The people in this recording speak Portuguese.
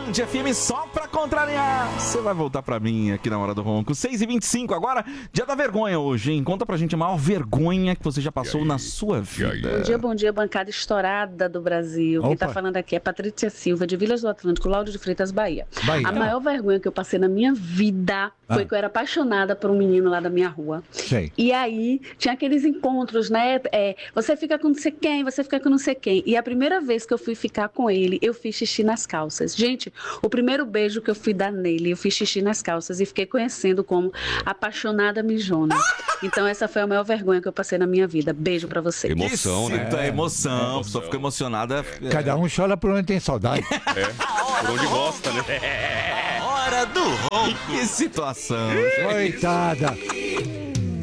Band FM só pra contrariar. Você vai voltar pra mim aqui na Hora do Ronco. 6h25 agora, dia da vergonha hoje, hein? Conta pra gente a maior vergonha que você já passou na sua vida. Bom dia, bancada estourada do Brasil. Quem tá falando aqui é Patrícia Silva, de Vilas do Atlântico, Lauro de Freitas, Bahia. A maior vergonha que eu passei na minha vida foi que eu era apaixonada por um menino lá da minha rua. Sei. E aí, tinha aqueles encontros, né? Você fica com não sei quem, você fica com não sei quem. E a primeira vez que eu fui ficar com ele, eu fiz xixi nas calças. Gente, o primeiro beijo que eu fui dar nele, eu fiz xixi nas calças e fiquei conhecendo como apaixonada mijona. Então essa foi a maior vergonha que eu passei na minha vida. Beijo pra vocês. Emoção, né? Emoção. A pessoa fica emocionada. Cada um chora por onde tem saudade. Por onde gosta, né? Hora do Ronco. Que situação. Coitada.